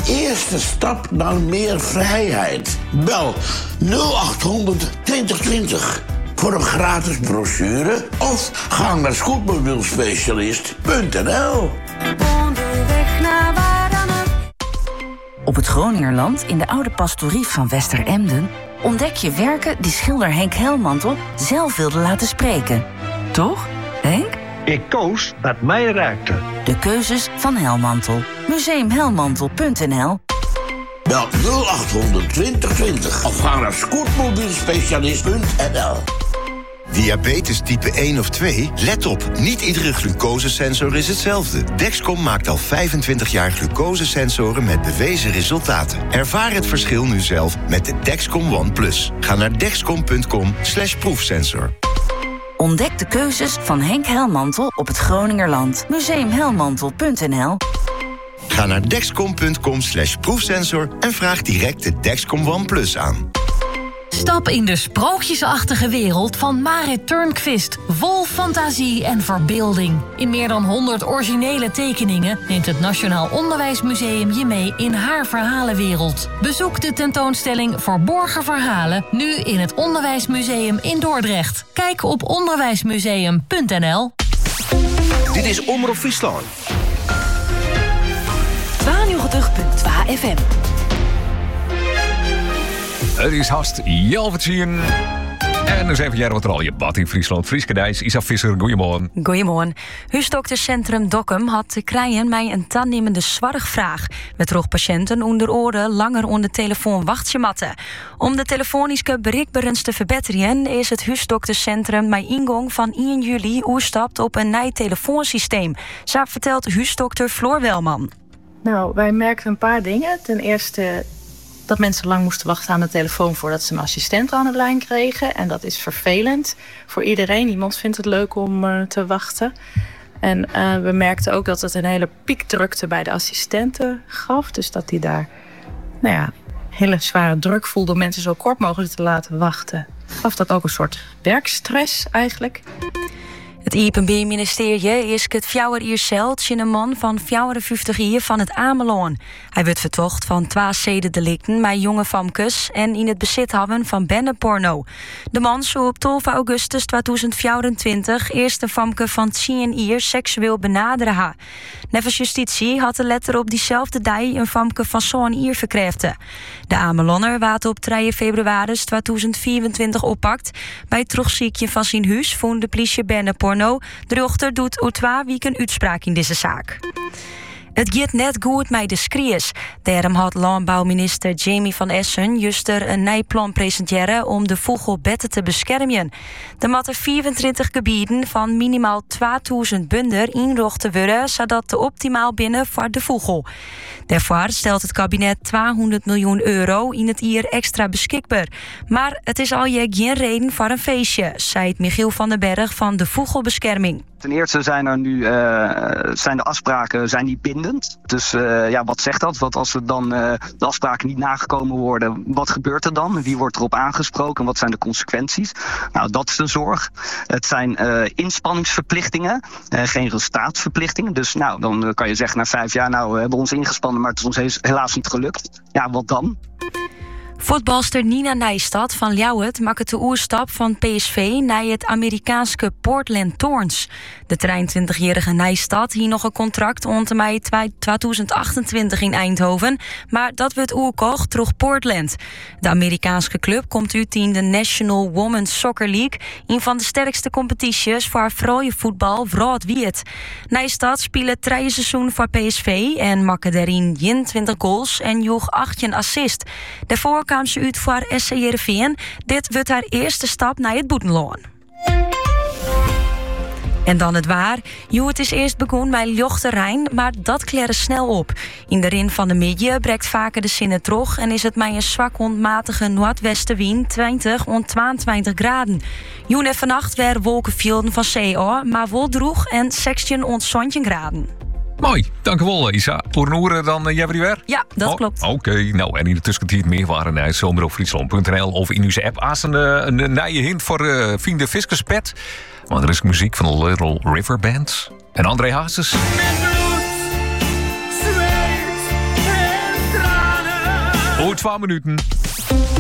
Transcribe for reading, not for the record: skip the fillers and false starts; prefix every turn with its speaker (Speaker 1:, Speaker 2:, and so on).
Speaker 1: eerste stap naar meer vrijheid. Bel 0800 2020 voor een gratis brochure of ga naar scootmobielspecialist.nl.
Speaker 2: Onderweg naar waar dan ook.
Speaker 3: Op het Groningerland, in de oude pastorie van Westeremden, ontdek je werken die schilder Henk Helmantel zelf wilde laten spreken. Toch, Henk?
Speaker 4: Ik koos wat mij raakte.
Speaker 3: De keuzes van Helmantel. Museumhelmantel.nl.
Speaker 1: Bel 0800 2020 of ga naar scootmobielspecialist.nl.
Speaker 5: Diabetes type 1 of 2? Let op, niet iedere glucosesensor is hetzelfde. Dexcom maakt al 25 jaar glucosesensoren met bewezen resultaten. Ervaar het verschil nu zelf met de Dexcom One Plus. Ga naar dexcom.com/proefsensor.
Speaker 3: Ontdek de keuzes van Henk Helmantel op het Groningerland. Museumhelmantel.nl.
Speaker 5: Ga naar dexcom.com/proefsensor en vraag direct de Dexcom One Plus aan.
Speaker 6: Stap in de sprookjesachtige wereld van Marit Turnquist. Vol fantasie en verbeelding. In meer dan 100 originele tekeningen neemt het Nationaal Onderwijsmuseum je mee in haar verhalenwereld. Bezoek de tentoonstelling Verborgen Verhalen nu in het Onderwijsmuseum in Dordrecht. Kijk op onderwijsmuseum.nl.
Speaker 7: Dit is Omroep Friesland.
Speaker 2: 92.2 FM.
Speaker 8: Het is haast Jelvertien. En dan zijn we jij wat er al je bad in Friesland. Frieske Dijs, Isa Visser, goeiemorgen.
Speaker 9: Goeiemorgen. Huisdoktercentrum Dokkum had te krijgen mij een aannemende zorgvraag. Met droeg patiënten onder oren langer onder telefoon wachtje matten. Om de telefonische bereikbaarheid te verbeteren is het huisdoktercentrum mijn ingang van 1 juli oerstapt op een nieuw telefoonsysteem. Zo vertelt huisdokter Floor Welman.
Speaker 10: Nou, wij merkten een paar dingen. Ten eerste dat mensen lang moesten wachten aan de telefoon voordat ze een assistent aan de lijn kregen. En dat is vervelend voor iedereen. Niemand vindt het leuk om te wachten. En we merkten ook dat het een hele piekdrukte bij de assistenten gaf. Dus dat die daar hele zware druk voelde om mensen zo kort mogelijk te laten wachten. Gaf dat ook een soort werkstress eigenlijk.
Speaker 9: Het IPB-ministerie is het fjouwer Ierselt in een man van 54 jaar van het Ameloon. Hij werd vertocht van 2 zedendelicten met jonge famkes en in het bezit hebben van benneporno. De man zou op 12 augustus 2024 eerst een famke van 10 jaar seksueel benaderen. Nevens justitie had de letter op diezelfde dag een famke van zo'n jaar verkregen. De Ameloner werd op 3 februari 2024 oppakt. Bij het terugziekje van zijn huis vond de politie benneporno. De dochter doet o 2 weken uitspraak in deze zaak. Het gaat net goed met de skriers. Daarom had landbouwminister Jamie van Essen juist een nieuw plan presenteren om de vogel beter te beschermen. Er moeten 24 gebieden van minimaal 2000 bunder inrichten worden, zodat de optimaal binnen voor de vogel. Daarvoor stelt het kabinet 200 miljoen euro in het jaar extra beschikbaar. Maar het is al geen reden voor een feestje, zei Michiel van den Berg van de Vogelbescherming.
Speaker 11: Ten eerste zijn er nu zijn de afspraken niet bindend. Dus wat zegt dat? Wat als er dan de afspraken niet nagekomen worden, wat gebeurt er dan? Wie wordt erop aangesproken? Wat zijn de consequenties? Nou, dat is de zorg. Het zijn inspanningsverplichtingen, geen resultaatverplichtingen. Dus dan kan je zeggen na 5 jaar, we hebben ons ingespannen, maar het is ons helaas niet gelukt. Ja, wat dan?
Speaker 9: Voetbalster Nina Nijstad van Ljouwert maakt de oerstap van PSV naar het Amerikaanse Portland Thorns. De 23-jarige Nijstad hier nog een contract onder mei 2028 in Eindhoven, maar dat wordt oerkocht door Portland. De Amerikaanse club komt uit in de National Women's Soccer League, een van de sterkste competities voor vrouwenvoetbal wereldwijd. Nijstad speelde 3 seizoenen voor PSV en maakte daarin 21 goals en joeg 18 assists. Daarvoor kwam ze uit voor SC Heerenveen. Dit wordt haar eerste stap naar het boetenloon. En dan het waar. Het is eerst begonnen bij Ljochte Rijn, maar dat kleren snel op. In de rin van de middag breekt vaker de zinnen terug en is het maar een zwak hondmatige noordwestenwind 20 tot 22 graden. Joen en vannacht werden wolkenvelden van CA, maar wel droeg en 16 tot 17 graden.
Speaker 8: Mooi, dankjewel Isa. Voor dan jij weer?
Speaker 9: Ja, dat klopt.
Speaker 8: Oké, en in de tussentijd meer waren naar zomeropfriesland.nl of in uw app als een nieuwe hint voor Vrienden Fiskerspet. Maar er is muziek van de Little River Band en André Hazes.
Speaker 2: Met bloed, zweet en
Speaker 8: Oh, 2 minuten.